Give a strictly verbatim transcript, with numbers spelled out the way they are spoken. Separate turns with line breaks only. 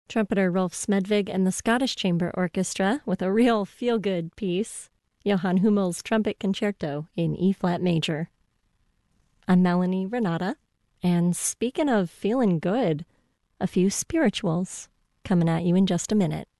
Trumpeter Rolf Smedvig and the Scottish Chamber Orchestra with a real feel-good piece, Johann Hummel's Trumpet Concerto in E-flat major. I'm Melanie Renata, and speaking of feeling good, a few spirituals coming at you in just a minute.